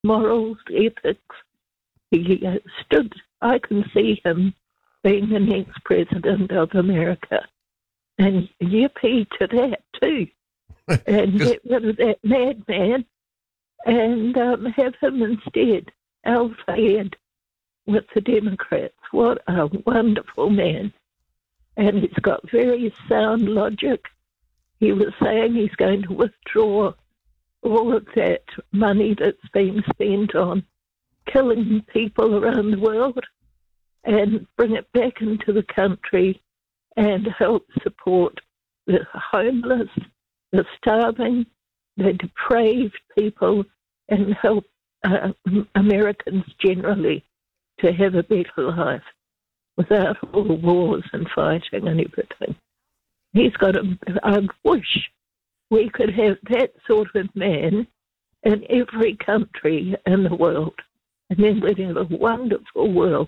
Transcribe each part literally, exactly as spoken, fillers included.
morals, ethics. He uh, stood, I can see him being the next president of America. And yippee to that too. And get rid of that madman and um, have him instead, Al-Fayed, with the Democrats. What a wonderful man. And he's got very sound logic. He was saying he's going to withdraw all of that money that's being spent on killing people around the world and bring it back into the country and help support the homeless, the starving, the depraved people, and help uh, Americans generally to have a better life without all the wars and fighting and everything. He's got a, I wish we could have that sort of man in every country in the world, and then we'd have a wonderful world.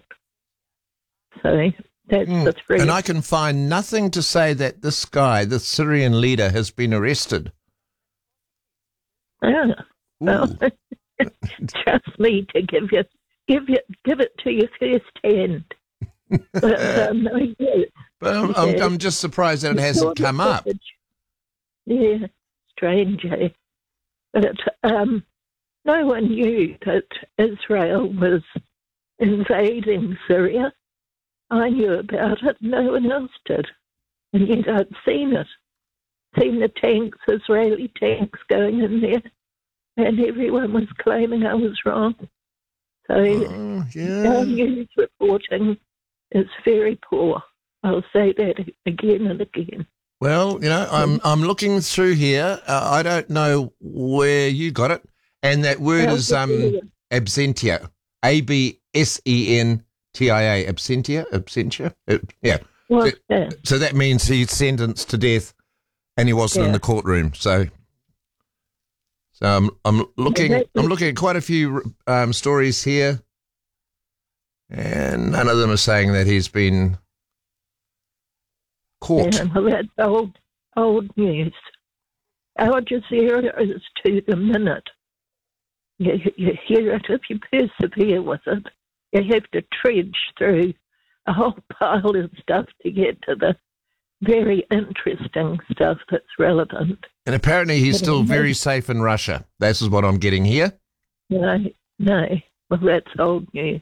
So that's mm. the three. And I can find nothing to say that this guy, the Syrian leader, has been arrested. Yeah. Well, trust me to give you, give you, give it to you first hand. But, um, yes, but I'm, I'm, I'm just surprised that it hasn't come up. Yeah, strange, eh? But um, no one knew that Israel was invading Syria. I knew about it, no one else did. And yet I'd seen it. Seen the tanks, Israeli tanks going in there, and everyone was claiming I was wrong. So oh, yeah. our news reporting is very poor. I'll say that again and again. Well, you know, I'm I'm looking through here. Uh, I don't know where you got it, and that word is um absentia, A B S E N T I A, absentia, absentia. Uh, yeah. Well, so, yeah. so that means he's sentenced to death, and he wasn't yeah. in the courtroom. So, so I'm I'm looking yeah, I'm looking at quite a few um, stories here, and none of them are saying that he's been caught. Yeah, well, that's old, old news. Al Jazeera is to the minute. You, you hear it if you persevere with it. You have to trudge through a whole pile of stuff to get to the very interesting stuff that's relevant. And apparently he's still very safe in Russia. This is what I'm getting here. No, no. Well, that's old news.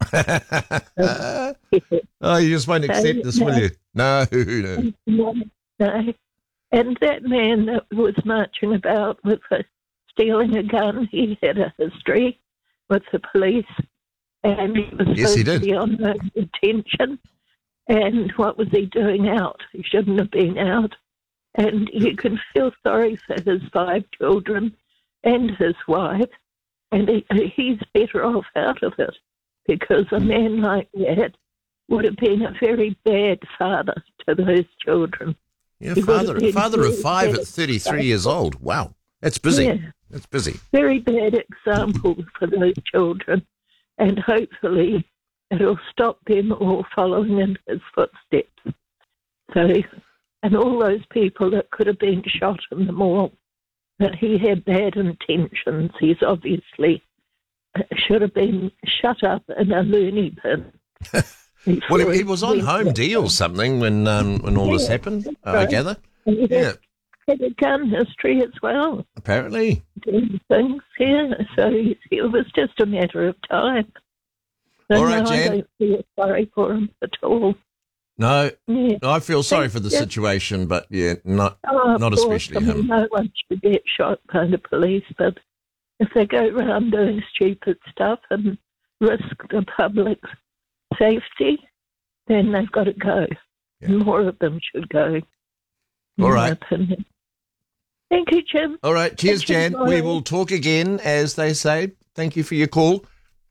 oh, you just won't accept this, will you? No, no. No, no. And that man that was marching about with a, stealing a gun, he had a history with the police, and he was yes, supposed he did. to be on no detention. And what was he doing out? He shouldn't have been out. And you can feel sorry for his five children and his wife, and he, he's better off out of it, because a man like that would have been a very bad father to those children. Yeah, father, father of five at thirty-three years old. Wow, that's busy. Yeah. That's busy. Very bad example for those children, and hopefully it'll stop them all following in his footsteps. So, and all those people that could have been shot in the mall, that he had bad intentions. He's obviously should have been shut up in a loony bin. Well, he, he was on home deal or something when um, when all yeah, this happened, uh, right. I gather. And he Yeah, had a gun history as well. apparently. Doing things here, so it was just a matter of time. So All right, no, Jan. I don't feel sorry for him at all. No, Yeah. I feel sorry for the Yeah. situation, but yeah, not Oh, of not course, especially I mean, him. no one should get shot by the police, but if they go around doing stupid stuff and risk the public's safety, then they've got to go. Yeah. More of them should go, in All my right. opinion. Thank you, Jim. All right, cheers, Thank you, Jan. Lauren. We will talk again, as they say. Thank you for your call.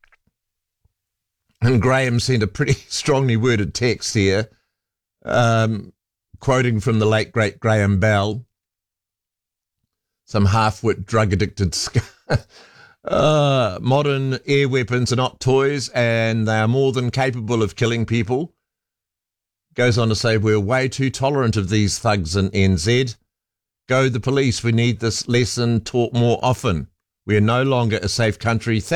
And Graham sent a pretty strongly worded text here, um, quoting from the late, great Graham Bell, some half-wit, drug-addicted sc- uh, modern air weapons are not toys, and they are more than capable of killing people. Goes on to say, we're way too tolerant of these thugs in N Z. Go the police. We need this lesson taught more often. We are no longer a safe country.